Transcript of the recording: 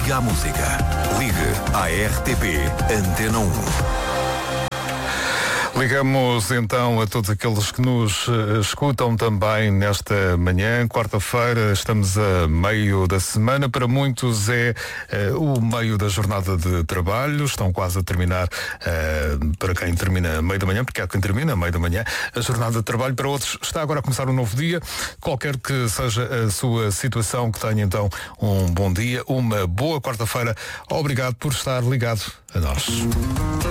Liga à música. Ligue à RTP Antena 1. Ligamos então a todos aqueles que nos escutam também nesta manhã, quarta-feira, estamos a meio da semana, para muitos é o meio da jornada de trabalho, estão quase a terminar, para quem termina a meio da manhã, porque há quem termina a meio da manhã, a jornada de trabalho, para outros está agora a começar um novo dia, qualquer que seja a sua situação, que tenha então um bom dia, uma boa quarta-feira, obrigado por estar ligado a nós.